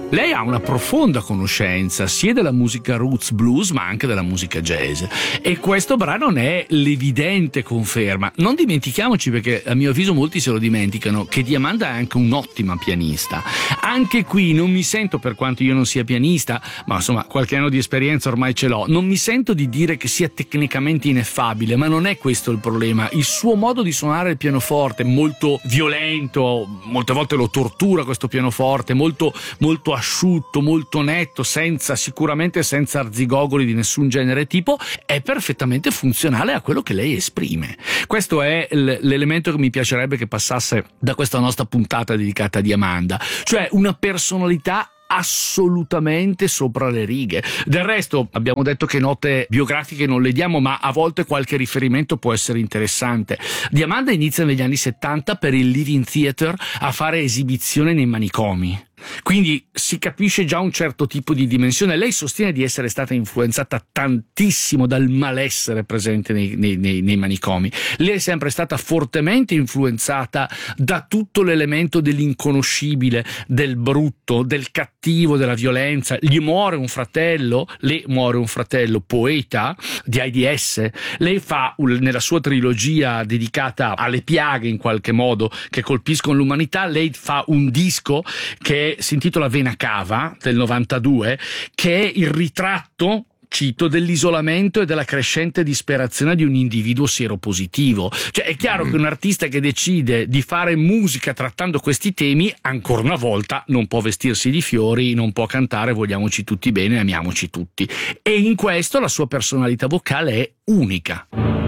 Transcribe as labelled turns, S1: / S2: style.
S1: Lei ha una profonda conoscenza sia della musica roots blues ma anche della musica jazz, e questo brano ne è l'evidente conferma. Non dimentichiamoci, perché a mio avviso molti se lo dimenticano, che Diamanda è anche un'ottima pianista. Anche qui non mi sento, per quanto io non sia pianista, ma insomma qualche anno di esperienza ormai ce l'ho, non mi sento di dire che sia tecnicamente ineffabile, ma non è questo il problema. Il suo modo di suonare il pianoforte, molto violento, molte volte lo tortura questo pianoforte, molto asciutto, molto netto, sicuramente senza arzigogoli di nessun genere tipo, è perfettamente funzionale a quello che lei esprime. Questo è l'elemento che mi piacerebbe che passasse da questa nostra puntata dedicata a Diamanda, cioè una personalità assolutamente sopra le righe. Del resto abbiamo detto che note biografiche non le diamo, ma a volte qualche riferimento può essere interessante. Diamanda inizia negli anni 70 per il Living Theatre a fare esibizioni nei manicomi. Quindi si capisce già un certo tipo di dimensione. Lei sostiene di essere stata influenzata tantissimo dal malessere presente nei manicomi. Lei è sempre stata fortemente influenzata da tutto l'elemento dell'inconoscibile, del brutto, del cattivo, della violenza. Le muore un fratello, poeta di AIDS. Lei fa nella sua trilogia dedicata alle piaghe, in qualche modo, che colpiscono l'umanità, lei fa un disco che si intitola Vena Cava del 92, che è il ritratto, cito, dell'isolamento e della crescente disperazione di un individuo sieropositivo. Cioè è chiaro che un artista che decide di fare musica trattando questi temi, ancora una volta non può vestirsi di fiori, non può cantare vogliamoci tutti bene, amiamoci tutti, e in questo la sua personalità vocale è unica.